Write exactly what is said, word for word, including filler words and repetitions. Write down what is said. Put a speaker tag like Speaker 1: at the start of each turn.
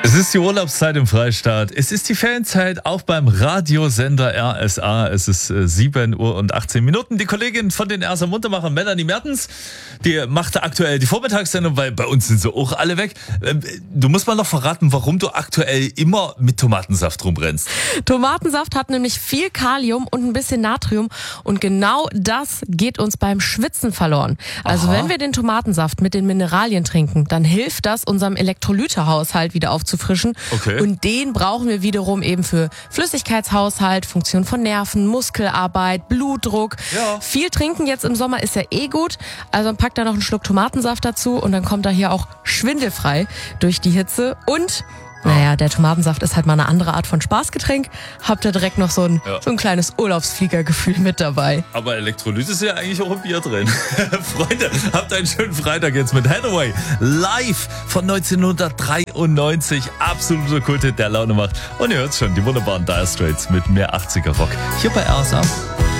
Speaker 1: Es ist die Urlaubszeit im Freistaat. Es ist die Ferienzeit auch beim Radiosender R S A. Es ist äh, sieben Uhr und achtzehn Minuten. Die Kollegin von den R S A Muntermacher, Melanie Mertens, die macht aktuell die Vormittagssendung, weil bei uns sind sie auch alle weg. Äh, du musst mal noch verraten, warum du aktuell immer mit Tomatensaft rumrennst.
Speaker 2: Tomatensaft hat nämlich viel Kalium und ein bisschen Natrium und genau das geht uns beim Schwitzen verloren. Also
Speaker 1: Aha.
Speaker 2: wenn wir den Tomatensaft mit den Mineralien trinken, dann hilft das unserem Elektrolytehaushalt wieder aufzufrischen.
Speaker 1: Okay.
Speaker 2: Und den brauchen wir wiederum eben für Flüssigkeitshaushalt, Funktion von Nerven, Muskelarbeit, Blutdruck.
Speaker 1: Ja.
Speaker 2: Viel trinken jetzt im Sommer ist ja eh gut. Also packt da noch einen Schluck Tomatensaft dazu und dann kommt er hier auch schwindelfrei durch die Hitze. Und naja, der Tomatensaft ist halt mal eine andere Art von Spaßgetränk. Habt ihr direkt noch so ein,
Speaker 1: Ja.
Speaker 2: so ein kleines Urlaubsfliegergefühl mit dabei.
Speaker 1: Aber Elektrolyt ist ja eigentlich auch im Bier drin. Freunde, habt einen schönen Freitag jetzt mit Hathaway. Live von neunzehnhundertdreiundneunzig. Absolute Kulte, der Laune macht. Und ihr hört schon, die wunderbaren Dire Straits mit mehr achtziger Rock. Hier bei R S A.